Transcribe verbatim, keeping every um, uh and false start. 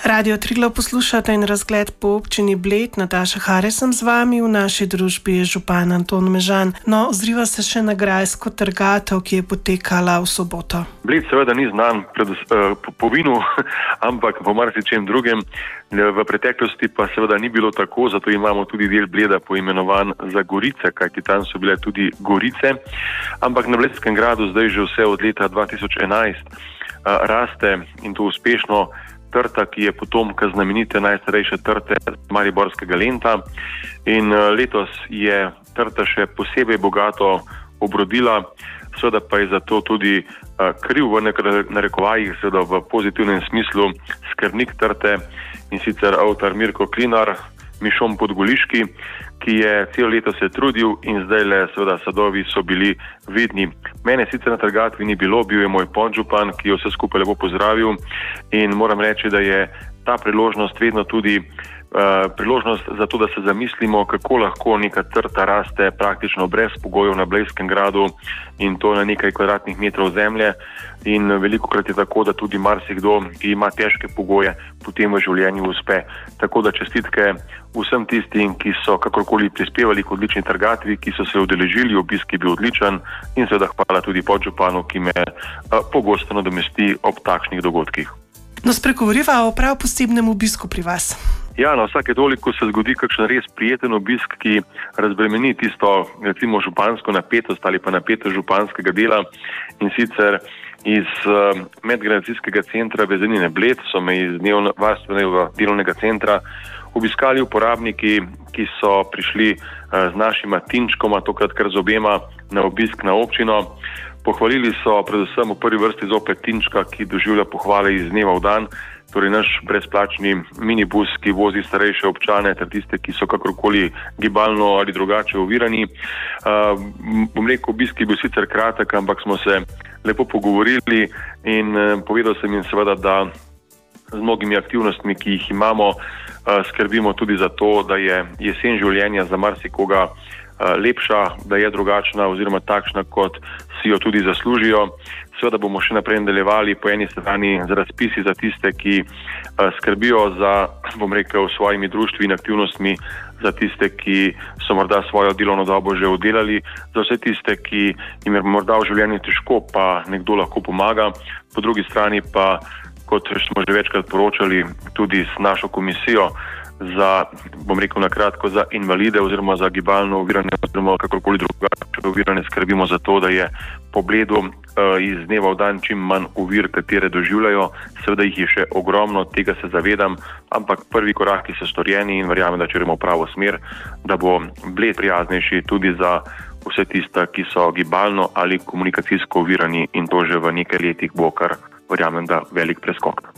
Radio Triglav poslušate in razgled po občini Bled. Nataša Hare sem z vami, v naši družbi je župan Anton Mežan. No, ozriva se še na grajsko trgatev, ki je potekala v soboto. Bled seveda ni znan predvs, uh, po, po vinu, ampak po marsičem drugem. V preteklosti pa seveda ni bilo tako, zato imamo tudi del Bleda poimenovan za Gorice, kajti tam so bile tudi Gorice. Ampak na Bledskem gradu zdaj že vse od leta dva tisoč enajst uh, raste in to uspešno trta, ki je potomka znamenite najstarejše trte mariborskega Lenta, in letos je trta še posebej bogato obrodila, seveda pa je zato tudi uh, kriv v narekovajih, seveda v pozitivnem smislu, skrbnik trte, in sicer avtor Mirko Klinar, Mišom Podgoliški, ki je celo leto se trudil in zdaj le seveda sadovi so bili vidni. Mene sicer na trgatvi ni bilo, bil je moj podžupan, ki je vse skupaj lepo pozdravil, in moram reči, da je ta priložnost vedno tudi uh, priložnost za to, da se zamislimo, kako lahko neka trta raste praktično brez pogojev na Bledskem gradu in to na nekaj kvadratnih metrov zemlje. In velikokrat je tako, da tudi marsikdo, ki ima težke pogoje, potem v življenju uspe. Tako da čestitke vsem tistim, ki so kakorkoli prispevali k odlični trgatvi, ki so se udeležili, obisk je bil odličen, in seveda hvala tudi podžupanu, ki me uh, pogosto nadomesti ob takšnih dogodkih. No, spregovoriva o prav posebnem obisku pri vas. Ja, na vsake toliko se zgodi kakšen res prijeten obisk, ki razbremeni tisto, recimo, župansko napetost ali pa napetost županskega dela, in sicer iz uh, medgeneracijskega centra Vezenine Bled so me iz varstvenega delovnega centra obiskali uporabniki, ki so prišli uh, z našima tinčkoma, tokrat kar z obema, na obisk na občino. Pohvalili so predvsem v prvi vrsti zopet tinčka, ki doživlja pohvale iz dneva v dan, torej naš brezplačni minibus, ki vozi starejše občane ter tiste, ki so kakorkoli gibalno ali drugače ovirani. Uh, bom rekel, obisk je bil sicer kratek, ampak smo se lepo pogovorili in uh, povedal sem jim seveda, da z mnogimi aktivnostmi, ki jih imamo, uh, skrbimo tudi za to, da je jesen življenja za marsikoga uh, lepša, da je drugačna oziroma takšna, kot si jo tudi zaslužijo. Seveda bomo še naprej nadaljevali po eni strani z razpisi za tiste, ki uh, skrbijo za, bom rekel, svojimi društvi in aktivnostmi, za tiste, ki so morda svojo delovno dobo že oddelali, za vse tiste, ki jim je morda v življenju težko, pa nekdo lahko pomaga. Po drugi strani pa, kot smo že večkrat poročali, tudi s našo komisijo za, bom rekel na kratko, za invalide oziroma za gibalno ovirane oziroma kakorkoli drugače ovirane skrbimo za to, da je po Bledu uh, iz dneva v dan čim manj ovir, katere doživljajo. Seveda jih je še ogromno, tega se zavedam, ampak prvi koraki so storjeni in verjamem, da če gremo v pravo smer, da bo Bled prijaznejši tudi za vse tiste, ki so gibalno ali komunikacijsko ovirani, in to že v nekaj letih bo kar, verjamem, da velik preskok.